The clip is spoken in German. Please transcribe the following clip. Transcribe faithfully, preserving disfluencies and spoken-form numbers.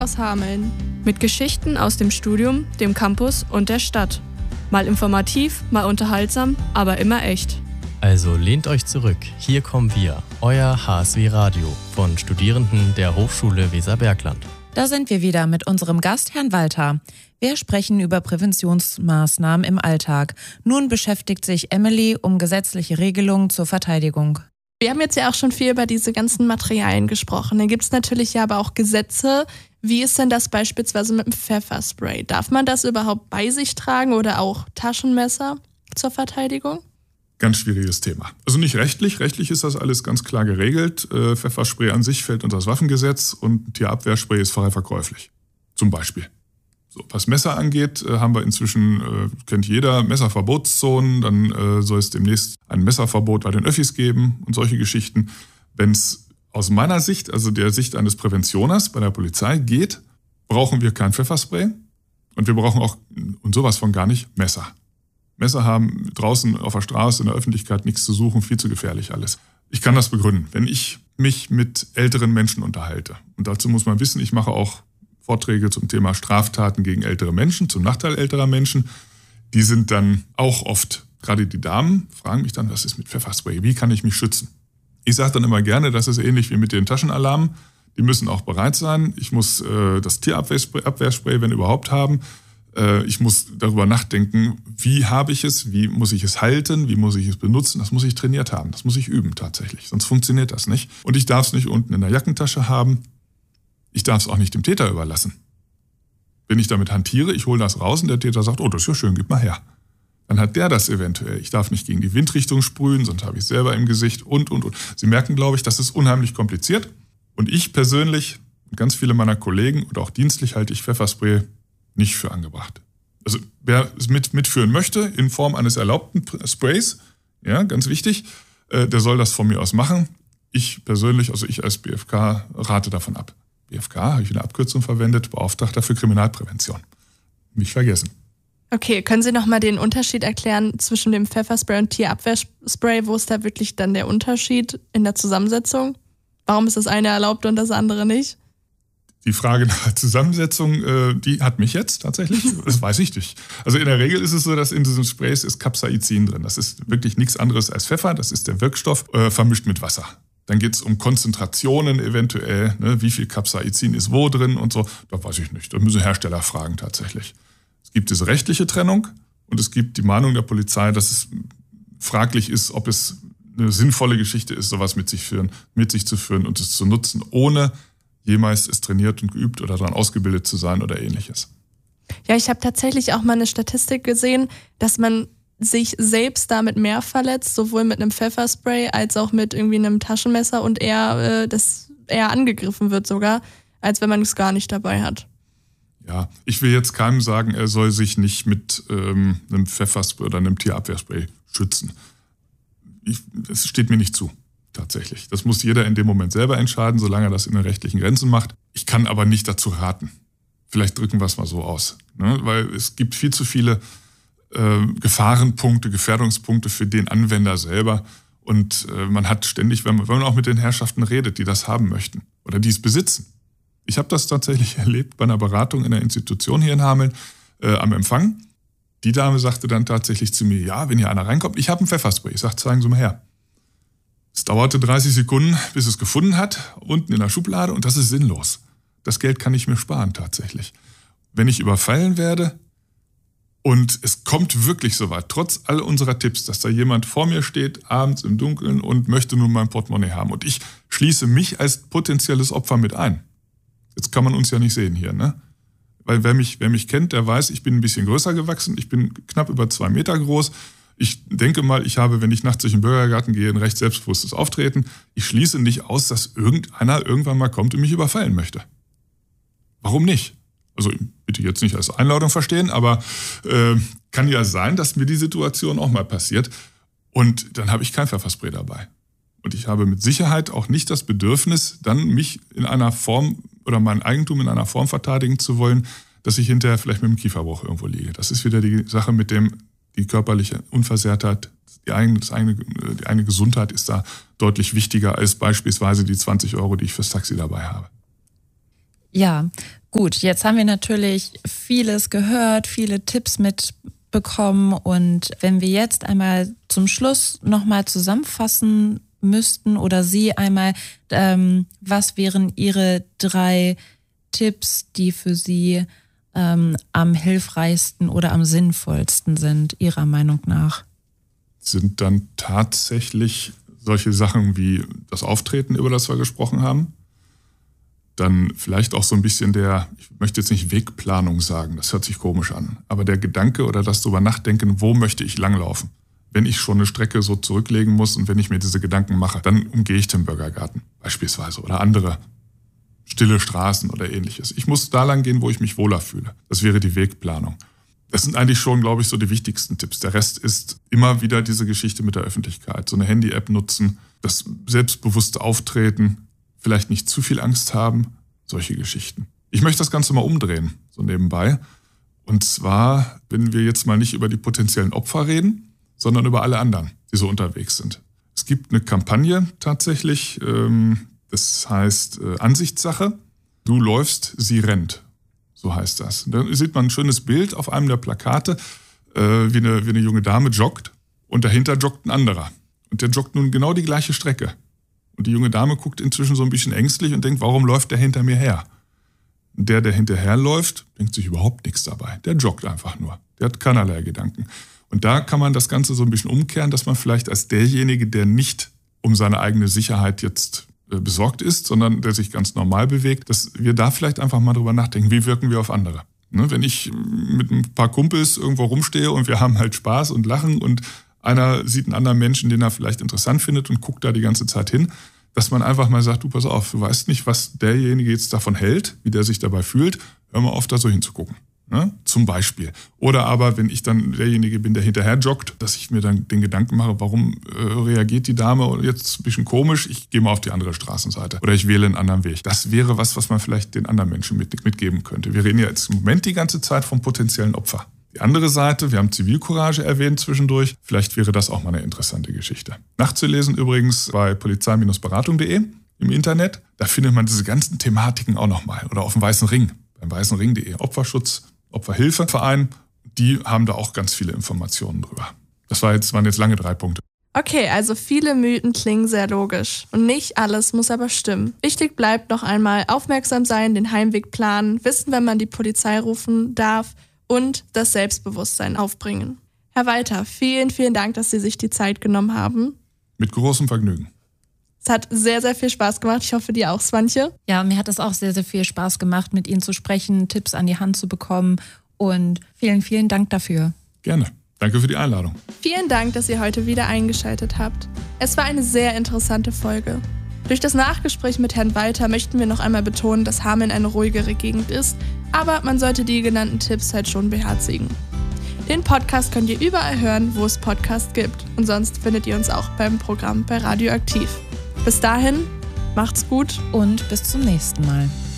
aus Hameln. Mit Geschichten aus dem Studium, dem Campus und der Stadt. Mal informativ, mal unterhaltsam, aber immer echt. Also lehnt euch zurück, hier kommen wir, euer H S W Radio von Studierenden der Hochschule Weserbergland. Da sind wir wieder mit unserem Gast, Herrn Walter. Wir sprechen über Präventionsmaßnahmen im Alltag. Nun beschäftigt sich Emily um gesetzliche Regelungen zur Verteidigung. Wir haben jetzt ja auch schon viel über diese ganzen Materialien gesprochen. Da gibt es natürlich ja aber auch Gesetze. Wie ist denn das beispielsweise mit dem Pfefferspray? Darf man das überhaupt bei sich tragen oder auch Taschenmesser zur Verteidigung? Ganz schwieriges Thema. Also nicht rechtlich. Rechtlich ist das alles ganz klar geregelt. Äh, Pfefferspray an sich fällt unter das Waffengesetz und Tierabwehrspray ist frei verkäuflich. Zum Beispiel. So, was Messer angeht, äh, haben wir inzwischen, äh, kennt jeder, Messerverbotszonen. Dann äh, soll es demnächst ein Messerverbot bei den Öffis geben und solche Geschichten. Wenn es aus meiner Sicht, also der Sicht eines Präventioners bei der Polizei geht, brauchen wir kein Pfefferspray und wir brauchen auch, und sowas von gar nicht, Messer. Messer haben draußen auf der Straße in der Öffentlichkeit nichts zu suchen, viel zu gefährlich alles. Ich kann das begründen. Wenn ich mich mit älteren Menschen unterhalte, und dazu muss man wissen, ich mache auch Vorträge zum Thema Straftaten gegen ältere Menschen, zum Nachteil älterer Menschen, die sind dann auch oft, gerade die Damen, fragen mich dann, was ist mit Pfefferspray, wie kann ich mich schützen? Ich sage dann immer gerne, das ist ähnlich wie mit den Taschenalarmen, die müssen auch bereit sein. Ich muss äh, das Tierabwehrspray, Abwehrspray, wenn überhaupt, haben. Ich muss darüber nachdenken, wie habe ich es, wie muss ich es halten, wie muss ich es benutzen. Das muss ich trainiert haben, das muss ich üben tatsächlich, sonst funktioniert das nicht. Und ich darf es nicht unten in der Jackentasche haben, ich darf es auch nicht dem Täter überlassen. Wenn ich damit hantiere, ich hole das raus und der Täter sagt, oh, das ist ja schön, gib mal her. Dann hat der das eventuell. Ich darf nicht gegen die Windrichtung sprühen, sonst habe ich es selber im Gesicht und, und, und. Sie merken, glaube ich, das ist unheimlich kompliziert. Und ich persönlich, und ganz viele meiner Kollegen und auch dienstlich halte ich Pfefferspray nicht für angebracht. Also wer es mit, mitführen möchte in Form eines erlaubten Sprays, ja, ganz wichtig, äh, der soll das von mir aus machen. Ich persönlich, also ich als B F K, rate davon ab. B F K, habe ich eine Abkürzung verwendet, Beauftragter für Kriminalprävention. Nicht vergessen. Okay, können Sie nochmal den Unterschied erklären zwischen dem Pfefferspray und Tierabwehrspray? Wo ist da wirklich dann der Unterschied in der Zusammensetzung? Warum ist das eine erlaubt und das andere nicht? Die Frage nach der Zusammensetzung, die hat mich jetzt tatsächlich, das weiß ich nicht. Also in der Regel ist es so, dass in diesen Sprays ist Capsaicin drin. Das ist wirklich nichts anderes als Pfeffer, das ist der Wirkstoff, äh, vermischt mit Wasser. Dann geht es um Konzentrationen eventuell, ne, wie viel Capsaicin ist wo drin und so. Da weiß ich nicht, da müssen Hersteller fragen tatsächlich. Es gibt diese rechtliche Trennung und es gibt die Mahnung der Polizei, dass es fraglich ist, ob es eine sinnvolle Geschichte ist, sowas mit sich, führen, mit sich zu führen und es zu nutzen, ohne jemals es trainiert und geübt oder daran ausgebildet zu sein oder ähnliches. Ja, ich habe tatsächlich auch mal eine Statistik gesehen, dass man sich selbst damit mehr verletzt, sowohl mit einem Pfefferspray als auch mit irgendwie einem Taschenmesser und eher, äh, das eher angegriffen wird sogar, als wenn man es gar nicht dabei hat. Ja, ich will jetzt keinem sagen, er soll sich nicht mit ähm, einem Pfefferspray oder einem Tierabwehrspray schützen. Es steht mir nicht zu. Tatsächlich. Das muss jeder in dem Moment selber entscheiden, solange er das in den rechtlichen Grenzen macht. Ich kann aber nicht dazu raten. Vielleicht drücken wir es mal so aus. Ne? Weil es gibt viel zu viele äh, Gefahrenpunkte, Gefährdungspunkte für den Anwender selber. Und äh, man hat ständig, wenn man, wenn man auch mit den Herrschaften redet, die das haben möchten oder die es besitzen. Ich habe das tatsächlich erlebt bei einer Beratung in einer Institution hier in Hameln äh, am Empfang. Die Dame sagte dann tatsächlich zu mir, ja, wenn hier einer reinkommt, ich habe ein Pfefferspray. Ich sage, zeigen Sie mal her. Es dauerte dreißig Sekunden, bis es gefunden hat, unten in der Schublade, und das ist sinnlos. Das Geld kann ich mir sparen tatsächlich. Wenn ich überfallen werde und es kommt wirklich so weit, trotz all unserer Tipps, dass da jemand vor mir steht, abends im Dunkeln und möchte nun mein Portemonnaie haben und ich schließe mich als potenzielles Opfer mit ein. Jetzt kann man uns ja nicht sehen hier, ne? Weil wer mich, wer mich kennt, der weiß, ich bin ein bisschen größer gewachsen, ich bin knapp über zwei Meter groß. Ich denke mal, ich habe, wenn ich nachts durch den Bürgergarten gehe, ein recht selbstbewusstes Auftreten. Ich schließe nicht aus, dass irgendeiner irgendwann mal kommt und mich überfallen möchte. Warum nicht? Also bitte jetzt nicht als Einladung verstehen, aber äh, kann ja sein, dass mir die Situation auch mal passiert. Und dann habe ich kein Pfefferspray dabei. Und ich habe mit Sicherheit auch nicht das Bedürfnis, dann mich in einer Form oder mein Eigentum in einer Form verteidigen zu wollen, dass ich hinterher vielleicht mit einem Kieferbruch irgendwo liege. Das ist wieder die Sache mit dem, die körperliche Unversehrtheit, die eigene, das eigene, die eigene Gesundheit ist da deutlich wichtiger als beispielsweise die zwanzig Euro, die ich fürs Taxi dabei habe. Ja, gut, jetzt haben wir natürlich vieles gehört, viele Tipps mitbekommen und wenn wir jetzt einmal zum Schluss nochmal zusammenfassen müssten oder Sie einmal, ähm, was wären Ihre drei Tipps, die für Sie ähm, am hilfreichsten oder am sinnvollsten sind, Ihrer Meinung nach? Sind dann tatsächlich solche Sachen wie das Auftreten, über das wir gesprochen haben. Dann vielleicht auch so ein bisschen der, ich möchte jetzt nicht Wegplanung sagen, das hört sich komisch an, aber der Gedanke oder das drüber nachdenken, wo möchte ich langlaufen? Wenn ich schon eine Strecke so zurücklegen muss und wenn ich mir diese Gedanken mache, dann umgehe ich den Bürgergarten beispielsweise oder andere stille Straßen oder ähnliches. Ich muss da lang gehen, wo ich mich wohler fühle. Das wäre die Wegplanung. Das sind eigentlich schon, glaube ich, so die wichtigsten Tipps. Der Rest ist immer wieder diese Geschichte mit der Öffentlichkeit. So eine Handy-App nutzen, das selbstbewusste Auftreten, vielleicht nicht zu viel Angst haben, solche Geschichten. Ich möchte das Ganze mal umdrehen, so nebenbei. Und zwar, wenn wir jetzt mal nicht über die potenziellen Opfer reden, sondern über alle anderen, die so unterwegs sind. Es gibt eine Kampagne tatsächlich, das heißt Ansichtssache. Du läufst, sie rennt. So heißt das. Da sieht man ein schönes Bild auf einem der Plakate, wie eine, wie eine junge Dame joggt und dahinter joggt ein anderer. Und der joggt nun genau die gleiche Strecke. Und die junge Dame guckt inzwischen so ein bisschen ängstlich und denkt, warum läuft der hinter mir her? Der, der hinterherläuft, denkt sich überhaupt nichts dabei. Der joggt einfach nur. Der hat keinerlei Gedanken. Und da kann man das Ganze so ein bisschen umkehren, dass man vielleicht als derjenige, der nicht um seine eigene Sicherheit jetzt besorgt ist, sondern der sich ganz normal bewegt, dass wir da vielleicht einfach mal drüber nachdenken, wie wirken wir auf andere. Ne, wenn ich mit ein paar Kumpels irgendwo rumstehe und wir haben halt Spaß und lachen und einer sieht einen anderen Menschen, den er vielleicht interessant findet und guckt da die ganze Zeit hin, dass man einfach mal sagt, du pass auf, du weißt nicht, was derjenige jetzt davon hält, wie der sich dabei fühlt, hör mal auf, da so hinzugucken. Ne? Zum Beispiel. Oder aber, wenn ich dann derjenige bin, der hinterher joggt, dass ich mir dann den Gedanken mache, warum äh, reagiert die Dame jetzt ein bisschen komisch, ich gehe mal auf die andere Straßenseite oder ich wähle einen anderen Weg. Das wäre was, was man vielleicht den anderen Menschen mit, mitgeben könnte. Wir reden ja jetzt im Moment die ganze Zeit vom potenziellen Opfer. Die andere Seite, wir haben Zivilcourage erwähnt zwischendurch, vielleicht wäre das auch mal eine interessante Geschichte. Nachzulesen übrigens bei polizei Beratung punkt de im Internet. Da findet man diese ganzen Thematiken auch nochmal. Oder auf dem Weißen Ring, beim weißen ring punkt de. Opferschutz, Opferhilfeverein, die haben da auch ganz viele Informationen drüber. Das war jetzt, waren jetzt lange drei Punkte. Okay, also viele Mythen klingen sehr logisch. Und nicht alles muss aber stimmen. Wichtig bleibt noch einmal aufmerksam sein, den Heimweg planen, wissen, wenn man die Polizei rufen darf und das Selbstbewusstsein aufbringen. Herr Walter, vielen, vielen Dank, dass Sie sich die Zeit genommen haben. Mit großem Vergnügen. Es hat sehr, sehr viel Spaß gemacht. Ich hoffe, dir auch, Swantje. Ja, mir hat es auch sehr, sehr viel Spaß gemacht, mit Ihnen zu sprechen, Tipps an die Hand zu bekommen. Und vielen, vielen Dank dafür. Gerne. Danke für die Einladung. Vielen Dank, dass ihr heute wieder eingeschaltet habt. Es war eine sehr interessante Folge. Durch das Nachgespräch mit Herrn Walter möchten wir noch einmal betonen, dass Hameln eine ruhigere Gegend ist, aber man sollte die genannten Tipps halt schon beherzigen. Den Podcast könnt ihr überall hören, wo es Podcasts gibt. Und sonst findet ihr uns auch beim Programm bei Radioaktiv. Bis dahin, macht's gut und bis zum nächsten Mal.